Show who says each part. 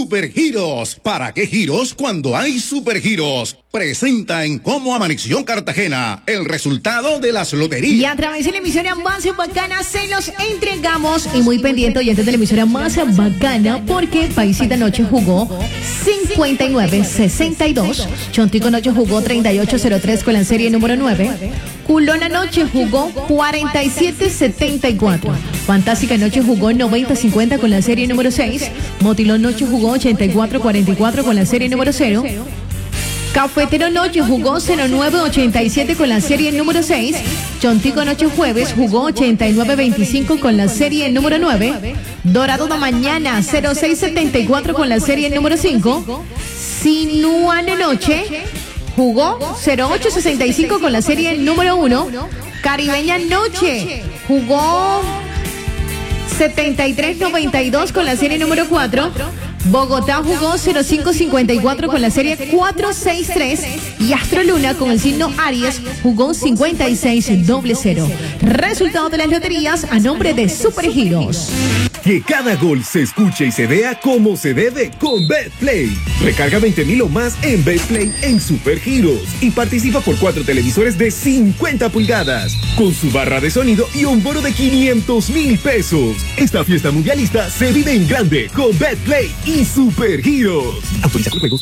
Speaker 1: Supergiros. ¿Para qué giros cuando hay supergiros? Presenta en Cómo Amaneció Cartagena el resultado de las loterías.
Speaker 2: Y a través de la emisora más bacana se los entregamos. Y muy pendiente, oyentes de la emisora más bacana, porque Paisita Noche jugó 59-62. Chontico Noche jugó 38-03 con la serie número 9. Culona Noche jugó 47-74. Fantástica Noche jugó 90-50 con la serie número 6. Motilón Noche jugó 84-44 con la serie número 0. Cafetero Noche jugó 09-87 con la serie número 6. Chontico Noche Jueves jugó 89-25 con la serie número 9. Dorado de Mañana 06-74 con la serie número 5. Sinuane Noche jugó 08-65 con la serie número 1. Caribeña Noche jugó 73-92 con la serie número 4. Bogotá jugó 05-54 con la serie 463. Y Astro Luna con el signo Aries jugó 56-00. Resultado de las loterías a nombre de Supergiros.
Speaker 3: Que cada gol se escuche y se vea como se debe con Betplay. Recarga 20,000 o más en Betplay en Supergiros y participa por 4 televisores de 50 pulgadas con su barra de sonido y un bono de 500,000 pesos. Esta fiesta mundialista se vive en grande con Betplay y Supergiros. Autoriza con juegos.